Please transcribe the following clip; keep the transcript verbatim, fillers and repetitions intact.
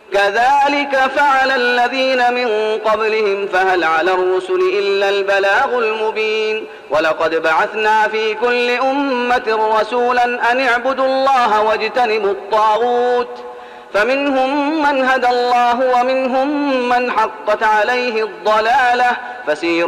كذلك فعل الذين من قبلهم فهل على الرسل إلا البلاغ المبين ولقد بعثنا في كل أمة رسولا أن اعبدوا الله واجتنبوا الطاغوت فمنهم من هدى الله ومنهم من حقت عليه الضلالة فسيروا